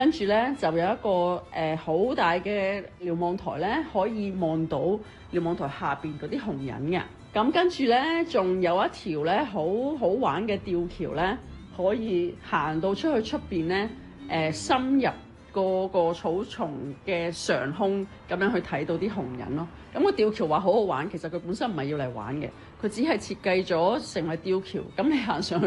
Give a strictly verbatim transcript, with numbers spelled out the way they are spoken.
跟住咧就有一個誒好、呃、大嘅瞭望台咧，可以望到瞭望台下邊嗰啲紅人嘅。咁跟住咧，仲有一條咧好好玩嘅吊橋咧，可以行到出去出邊咧，誒、呃、深入個個草叢嘅上空，咁樣去睇到啲紅人咯。咁、那個吊橋話好好玩，其實佢本身唔係要嚟玩嘅，佢只係設計咗成為吊橋。咁你行上去